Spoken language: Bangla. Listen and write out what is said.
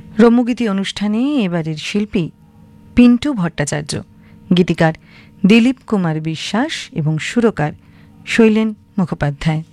রম্যগীতি অনুষ্ঠানে এবারের শিল্পী পিন্টু ভট্টাচার্য, গীতিকার দিলীপ কুমার বিশ্বাস এবং সুরকার শৈলেন মুখোপাধ্যায়।